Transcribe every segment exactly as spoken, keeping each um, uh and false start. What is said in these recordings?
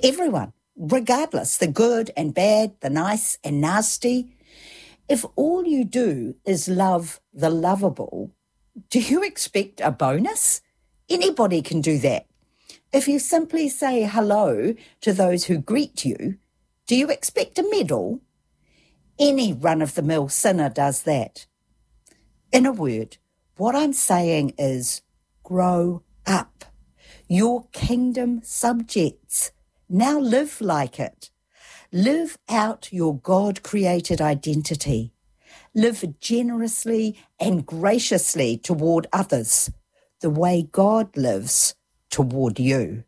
everyone, regardless, the good and bad, the nice and nasty. If all you do is love the lovable, do you expect a bonus? Anybody can do that. If you simply say hello to those who greet you, do you expect a medal? Any run-of-the-mill sinner does that. In a word, what I'm saying is grow up. Your kingdom subjects. Now live like it. Live out your God-created identity. Live generously and graciously toward others, the way God lives toward you.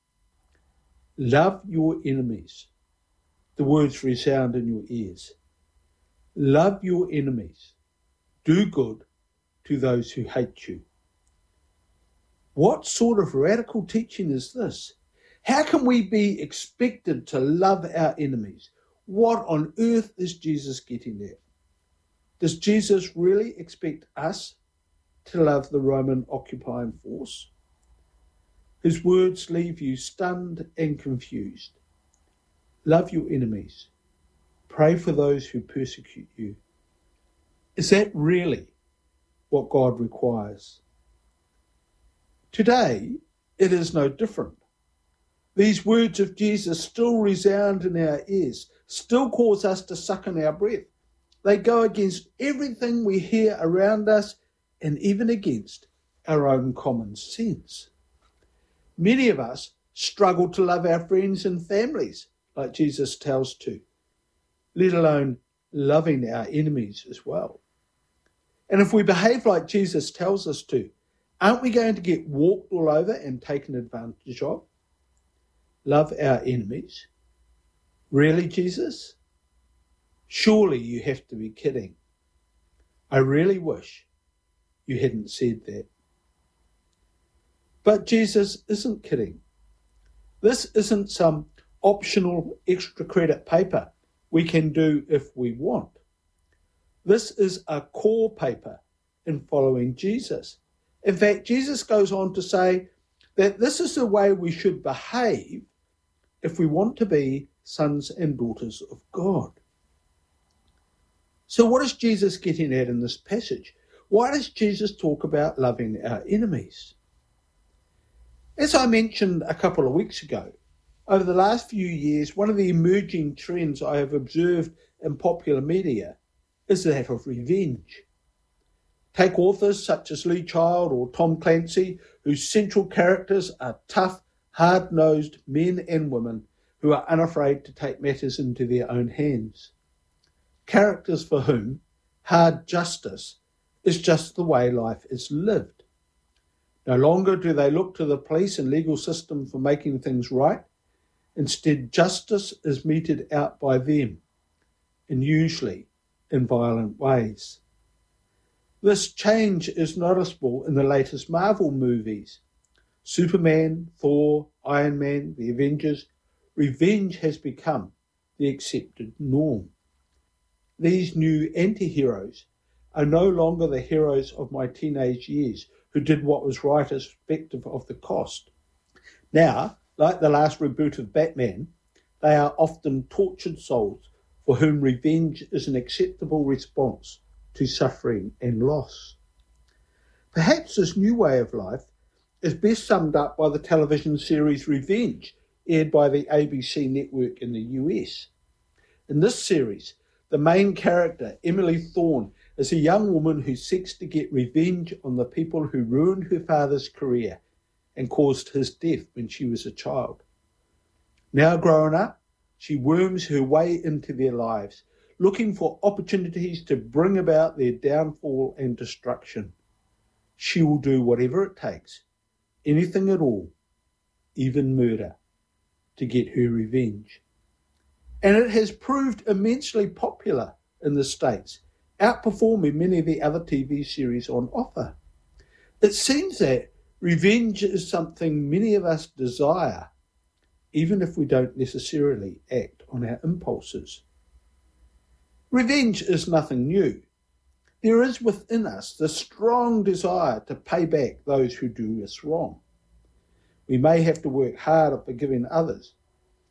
Love your enemies. The words resound in your ears. Love your enemies. Do good to those who hate you. What sort of radical teaching is this? How can we be expected to love our enemies? What on earth is Jesus getting at? Does Jesus really expect us to love the Roman occupying force? His words leave you stunned and confused. Love your enemies. Pray for those who persecute you. Is that really what God requires? Today, it is no different. These words of Jesus still resound in our ears, still cause us to suck in our breath. They go against everything we hear around us and even against our own common sense. Many of us struggle to love our friends and families like Jesus tells to, let alone loving our enemies as well. And if we behave like Jesus tells us to, aren't we going to get walked all over and taken advantage of? Love our enemies? Really, Jesus? Surely you have to be kidding. I really wish you hadn't said that. But Jesus isn't kidding. This isn't some optional extra credit paper we can do if we want. This is a core paper in following Jesus. In fact, Jesus goes on to say that this is the way we should behave if we want to be sons and daughters of God. So what is Jesus getting at in this passage? Why does Jesus talk about loving our enemies? As I mentioned a couple of weeks ago, over the last few years, one of the emerging trends I have observed in popular media is that of revenge. Take authors such as Lee Child or Tom Clancy, whose central characters are tough, hard-nosed men and women who are unafraid to take matters into their own hands. Characters for whom hard justice is just the way life is lived. No longer do they look to the police and legal system for making things right. Instead, justice is meted out by them, and usually in violent ways. This change is noticeable in the latest Marvel movies. Superman, Thor, Iron Man, the Avengers. Revenge has become the accepted norm. These new anti-heroes are no longer the heroes of my teenage years who did what was right irrespective of the cost. Now, like the last reboot of Batman, they are often tortured souls for whom revenge is an acceptable response to suffering and loss. Perhaps this new way of life is best summed up by the television series Revenge, aired by the A B C network in the U S. In this series, the main character, Emily Thorne, is a young woman who seeks to get revenge on the people who ruined her father's career and caused his death when she was a child. Now grown up, she worms her way into their lives, looking for opportunities to bring about their downfall and destruction. She will do whatever it takes, anything at all, even murder, to get her revenge. And it has proved immensely popular in the States, outperforming many of the other T V series on offer. It seems that revenge is something many of us desire, even if we don't necessarily act on our impulses. Revenge is nothing new. There is within us the strong desire to pay back those who do us wrong. We may have to work hard at forgiving others,